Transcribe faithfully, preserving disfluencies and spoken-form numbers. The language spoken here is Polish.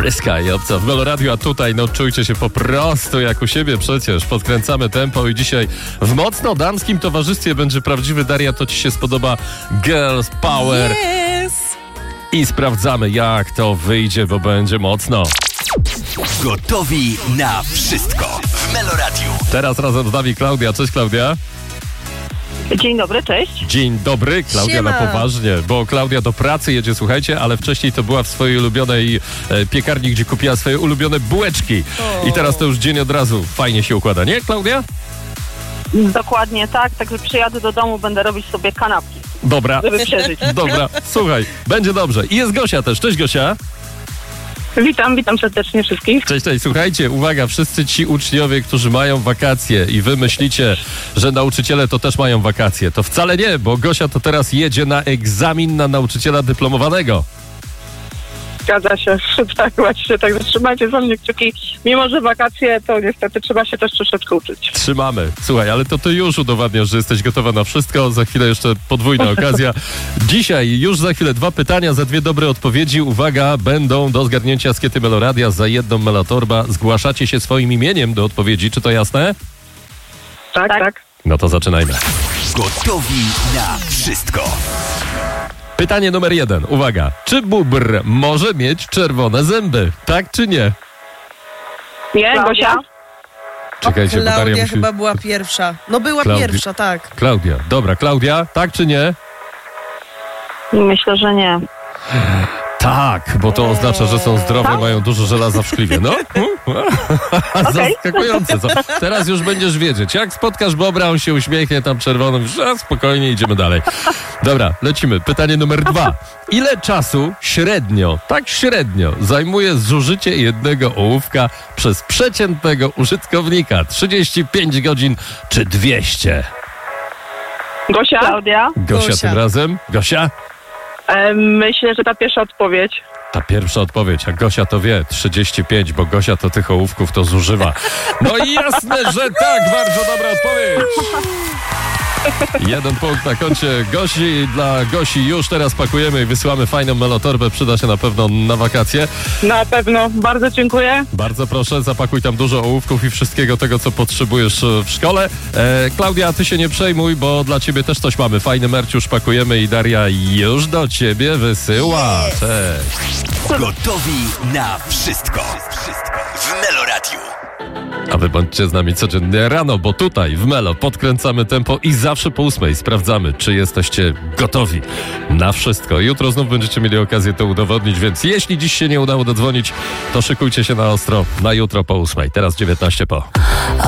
Pryska i obca w Meloradiu, a tutaj no czujcie się po prostu jak u siebie przecież. Podkręcamy tempo i dzisiaj w mocno damskim towarzystwie będzie prawdziwy, Daria, to ci się spodoba, Girls Power. Yes. I sprawdzamy, jak to wyjdzie, bo będzie mocno. Gotowi na wszystko w Meloradiu. Teraz razem z nami Klaudia. Cześć, Klaudia. Dzień dobry, cześć. Dzień dobry, Klaudia. Siema. Na poważnie, bo Klaudia do pracy jedzie, słuchajcie, ale wcześniej to była w swojej ulubionej e, piekarni, gdzie kupiła swoje ulubione bułeczki. O. I teraz to już dzień od razu fajnie się układa, nie, Klaudia? Dokładnie tak, także przyjadę do domu, będę robić sobie kanapki, Dobra, żeby przeżyć. dobra, słuchaj, będzie dobrze. I jest Gosia też. Cześć, Gosia. Witam, witam serdecznie wszystkich. Cześć, cześć. Słuchajcie, uwaga, wszyscy ci uczniowie, którzy mają wakacje i wy myślicie, że nauczyciele to też mają wakacje. To wcale nie, bo Gosia to teraz jedzie na egzamin na nauczyciela dyplomowanego. Zgadza się, tak właśnie, także trzymajcie za mnie kciuki. Mimo, że wakacje, to niestety trzeba się też troszeczkę uczyć. Trzymamy. Słuchaj, ale to ty już udowadniasz, że jesteś gotowa na wszystko. Za chwilę jeszcze podwójna okazja. Dzisiaj już za chwilę dwa pytania, za dwie dobre odpowiedzi. Uwaga, będą do zgadnięcia skiety Meloradia za jedną Melotorba. Zgłaszacie się swoim imieniem do odpowiedzi, czy to jasne? Tak, tak. No to zaczynajmy. Gotowi na wszystko. Pytanie numer jeden. Uwaga. Czy bóbr może mieć czerwone zęby? Tak czy nie? Nie, Gosia? Czekajcie, bo Daria Klaudia musi... chyba była pierwsza. No była Klaudi- pierwsza, tak. Klaudia. Dobra, Klaudia, tak czy nie? Myślę, że nie. Tak, bo to oznacza, że są zdrowe, mają dużo żelaza w szkliwie. No, Okej. zaskakujące. Co? Teraz już będziesz wiedzieć. Jak spotkasz bobra, on się uśmiechnie tam czerwonym, że spokojnie, idziemy dalej. Dobra, lecimy. Pytanie numer dwa. Ile czasu średnio, tak średnio, zajmuje zużycie jednego ołówka przez przeciętnego użytkownika? trzydzieści pięć godzin czy dwieście? Gosia? Klaudia? Gosia, Gosia. tym razem? Gosia? E, myślę, że ta pierwsza odpowiedź. Ta pierwsza odpowiedź, a Gosia to wie, trzydzieści pięć, bo Gosia to tych ołówków to zużywa. No i jasne, że tak, bardzo dobra odpowiedź. Jeden punkt na koncie Gosi. Dla Gosi już teraz pakujemy i wysyłamy fajną melotorbę. Przyda się na pewno na wakacje. Na pewno, bardzo dziękuję. Bardzo proszę, zapakuj tam dużo ołówków i wszystkiego tego, co potrzebujesz w szkole. E, Klaudia, ty się nie przejmuj, bo dla ciebie też coś mamy. Fajny merch już pakujemy i Daria już do ciebie wysyła. Cześć. Gotowi na wszystko. Wszystko w Meloradiu. A wy bądźcie z nami codziennie rano, bo tutaj w Melo podkręcamy tempo i zawsze po ósmej sprawdzamy, czy jesteście gotowi na wszystko. Jutro znów będziecie mieli okazję to udowodnić, więc jeśli dziś się nie udało dodzwonić, to szykujcie się na ostro na jutro po ósmej. Teraz dziewiętnaście po.